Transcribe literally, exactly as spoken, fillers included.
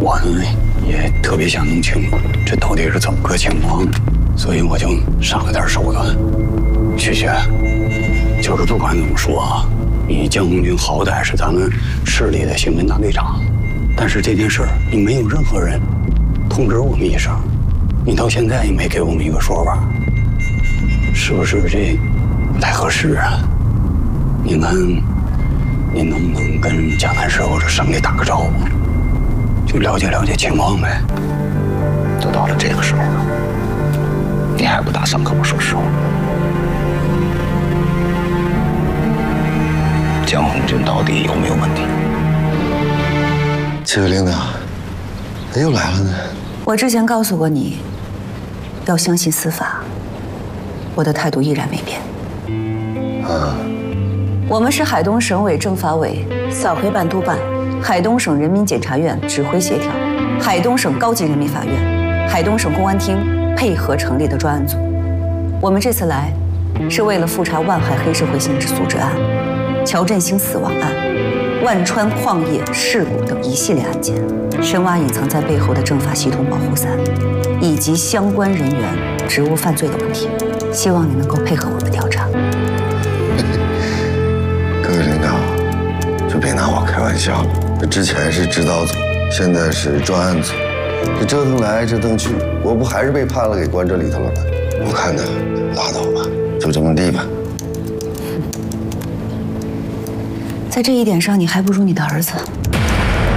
我呢也特别想弄清楚这到底是怎么个情况，所以我就上了点手段。旭旭，就是不管怎么说啊，你江红军好歹是咱们市里的刑侦大队长，但是这件事儿你没有任何人通知我们一声，你到现在也没给我们一个说法，是不是这不太合适啊？你看，你能不能跟江南市或者省里打个招呼，就了解了解情况呗？ 都到了这个时候了，你还不打算跟我说实话？江红军到底有没有问题？ 这位领导，他又来了呢。 我之前告诉过你，要相信司法，我的态度依然没变。 啊， 我们是海东省委政法委扫黑办督办、海东省人民检察院指挥协调、海东省高级人民法院、海东省公安厅配合成立的专案组。我们这次来，是为了复查万海黑社会性质组织案、乔振兴死亡案、万川矿业事故等一系列案件，深挖隐藏在背后的政法系统保护伞，以及相关人员职务犯罪的问题。希望你能够配合我们调查。 各位领导，就别拿我开玩笑了。这之前是指导组，现在是专案组，这折腾来折腾去，我不还是被判了，给关这里头了吗？我看呢，拉倒吧，就这么地吧。 在这一点上，你还不如你的儿子。